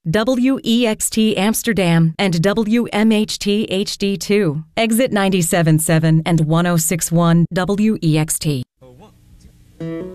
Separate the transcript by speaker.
Speaker 1: WEXT Amsterdam, and WMHT HD2. Exit 97.7 and 106.1 WEXT.